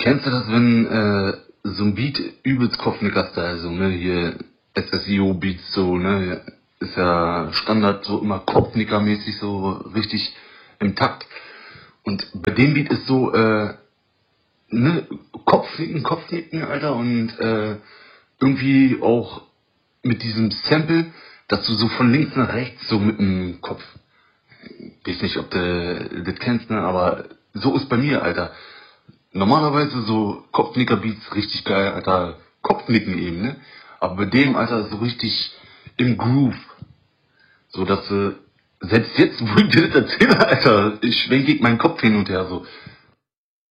Kennst du das, wenn so ein Beat übelst Kopfnicker-Style, so, ne, hier SSIO-Beats, so, ne, ist ja Standard, so immer Kopfnicker-mäßig, so richtig im Takt. Und bei dem Beat ist so, ne, Kopfnicken, Alter, und irgendwie auch mit diesem Sample, dass du so von links nach rechts so mit dem Kopf, weiß nicht, ob du das kennst, ne, aber so ist bei mir, Alter. Normalerweise so Kopfnicker-Beats richtig geil, Alter, Kopfnicken eben, ne? Aber bei dem, Alter, so richtig im Groove. So dass selbst jetzt, wo ich dir das erzähle, Alter, schwenke ich meinen Kopf hin und her so.